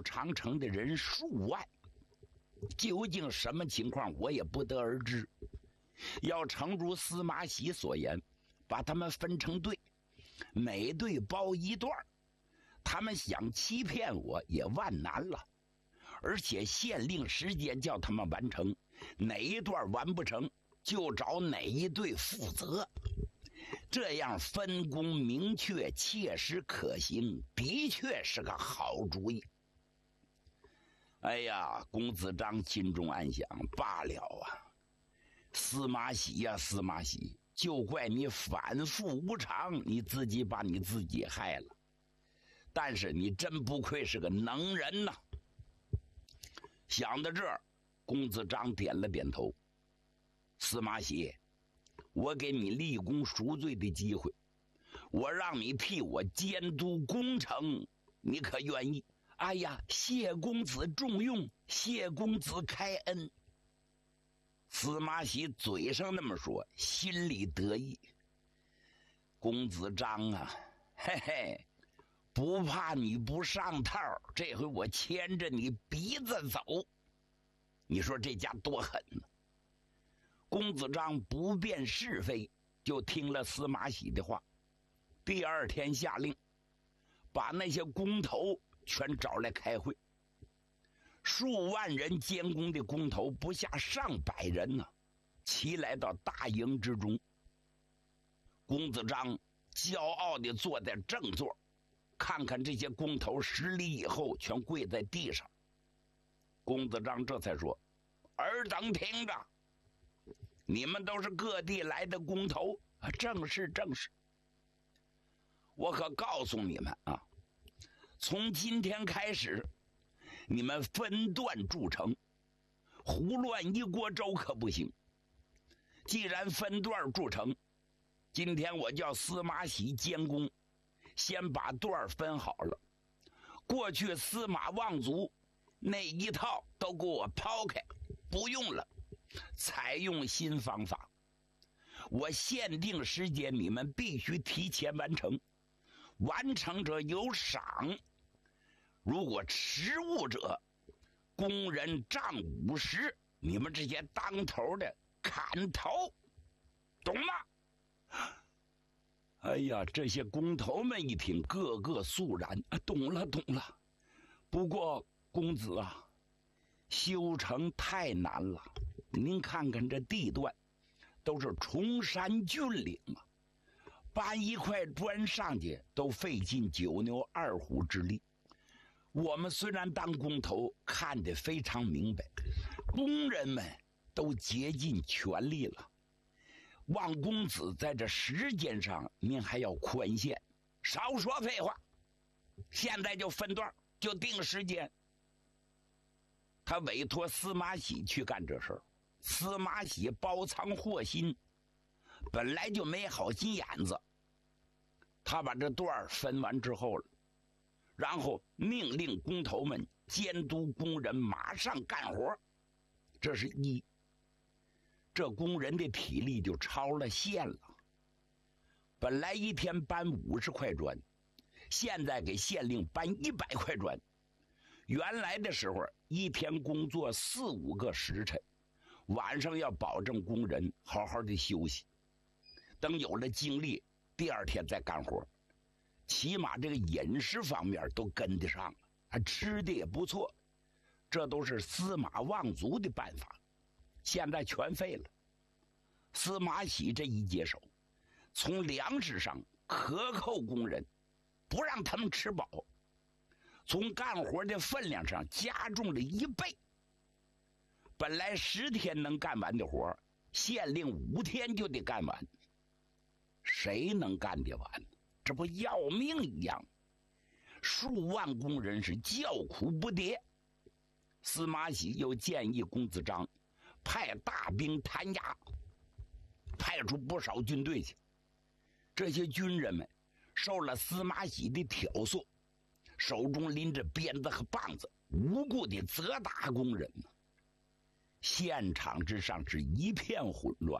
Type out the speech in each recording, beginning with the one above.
长城的人数万，究竟什么情况我也不得而知。要诚如司马喜所言，把他们分成队，每队包一段，他们想欺骗我也万难了。而且限令时间叫他们完成，哪一段完不成就找哪一队负责，这样分工明确，切实可行，的确是个好主意。哎呀，公子章心中暗想，罢了啊，司马喜呀，司马喜，就怪你反复无常，你自己把你自己害了。但是你真不愧是个能人呐。想到这儿，公子章点了点头。司马喜，我给你立功赎罪的机会，我让你替我监督工程，你可愿意？哎呀，谢公子重用，谢公子开恩。司马喜嘴上那么说，心里得意。公子章啊，嘿嘿，不怕你不上套，这回我牵着你鼻子走。你说这家多狠呢！公子章不辨是非，就听了司马喜的话。第二天下令，把那些工头全找来开会。数万人监工的工头不下上百人呢，齐来到大营之中。公子章骄傲地坐在正座，看看这些工头10礼以后全跪在地上。公子章这才说：“尔等听着，你们都是各地来的工头，正是正是。我可告诉你们啊，从今天开始，你们分段筑城，胡乱一锅粥可不行。既然分段筑城，今天我叫司马喜监工，先把段分好了。过去司马望族那一套都给我抛开，不用了，采用新方法。我限定时间，你们必须提前完成，完成者有赏，如果迟误者，工人杖50，你们这些当头的砍头，懂吗？哎呀，这些工头们一听，个个肃然，懂了懂了。不过公子啊，修城太难了，您看看这地段都是崇山峻岭啊，搬一块砖上去都费尽9牛2虎之力。我们虽然当工头看得非常明白，工人们都竭尽全力了，望公子在这时间上您还要宽限，少说废话，现在就分段，就定时间。他委托司马喜去干这事儿。司马喜包藏祸心，本来就没好心眼子，他把这段分完之后了，然后命令工头们监督工人马上干活。这是一，这工人的体力就超了线了。本来一天搬50块砖，现在给限令搬100块砖。原来的时候一天工作4、5个时辰，晚上要保证工人好好的休息，等有了精力第二天再干活，起码这个饮食方面都跟得上了，吃的也不错。这都是司马望族的办法，现在全废了。司马喜这一接手，从粮食上克扣工人，不让他们吃饱，从干活的分量上加重了1倍。本来10天能干完的活，限令5天就得干完。谁能干得完？这不要命一样。数万工人是叫苦不迭。司马喜又建议公子章派大兵弹压，派出不少军队去。这些军人们受了司马喜的挑唆，手中拎着鞭子和棒子，无故地责打工人。现场之上是一片混乱。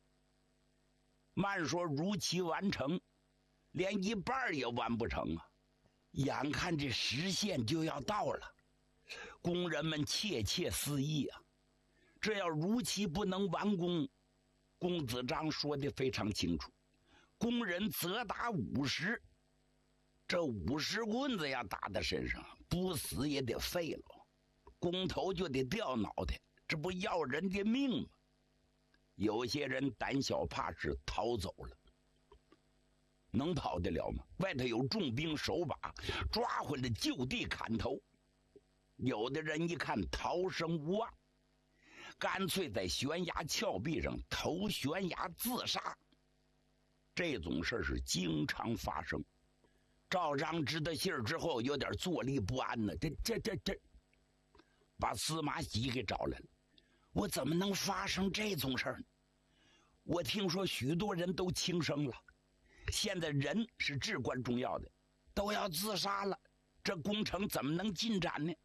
慢说如期完成，连一半也完不成啊！眼看这时限就要到了， 工人们窃窃私语啊，这要如期不能完工，龚子章说的非常清楚，工人责打50，这50棍子要打在身上，不死也得废了，工头就得掉脑袋，这不要人的命吗？有些人胆小怕事逃走了，能跑得了吗？外头有重兵手把，抓回来就地砍头。有的人一看逃生无望，干脆在悬崖峭壁上投悬崖自杀。这种事是经常发生。赵章知道信儿之后，有点坐立不安呢。这，把司马懿给找来了。我怎么能发生这种事儿呢？我听说许多人都轻生了，现在人是至关重要的，都要自杀了，这工程怎么能进展呢？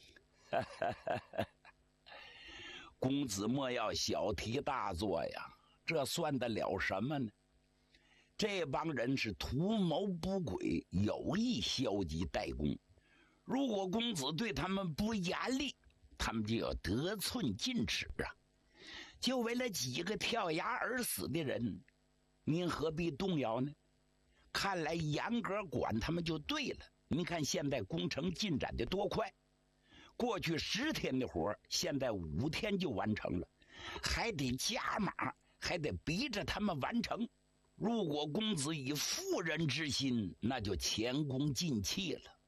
公子莫要小题大做呀，这算得了什么呢？这帮人是图谋不轨，有意消极怠工。如果公子对他们不严厉，他们就要得寸进尺啊！就为了几个跳崖而死的人，您何必动摇呢？看来严格管他们就对了。您看现在工程进展的多快，过去10天的活，现在5天就完成了，还得加码，还得逼着他们完成。如果公子以妇人之心，那就前功尽弃了。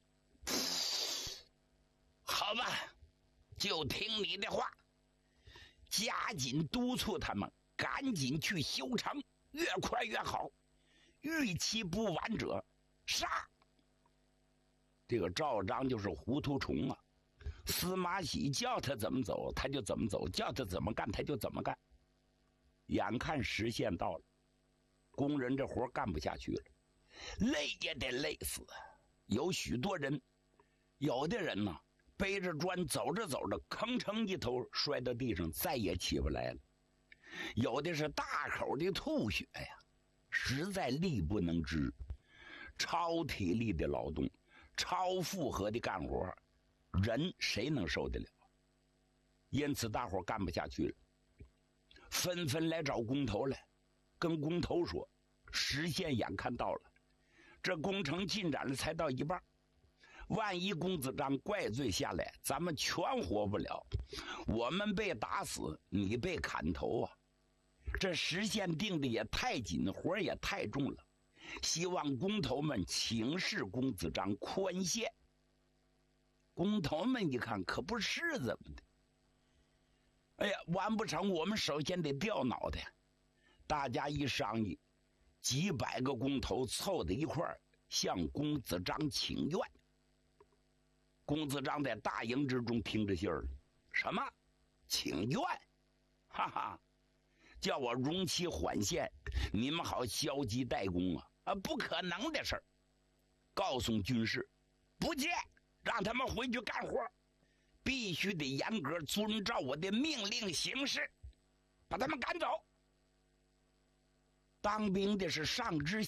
好吧，就听你的话，加紧督促他们赶紧去修城，越快越好，逾期不完者杀。这个赵章就是糊涂虫啊，司马懿叫他怎么走他就怎么走，叫他怎么干他就怎么干。眼看时限到了，工人这活干不下去了，累也得累死。有许多人，有的人呢背着砖走着走着，吭哧一头摔到地上，再也起不来了。有的是大口的吐血呀，实在力不能支，超体力的劳动，超负荷的干活，人谁能受得了？因此大伙干不下去了，纷纷来找工头来，跟工头说时限眼看到了，这工程进展了才到一半，万一龚子章怪罪下来，咱们全活不了，我们被打死，你被砍头啊！这时限定的也太紧，活也太重了，希望工头们请示龚子章宽限。工头们一看，可不是怎么的？哎呀，完不成，我们首先得掉脑袋。大家一商议，几百个工头凑在一块儿，向龚子章请愿。龚子章在大营之中听着信儿了，什么请愿？哈哈，叫我容期缓限，你们好消极怠工啊！不可能的事儿。告诉军士，不见，让他们回去干活，必须得严格遵照我的命令行事，把他们赶走。当兵的是上知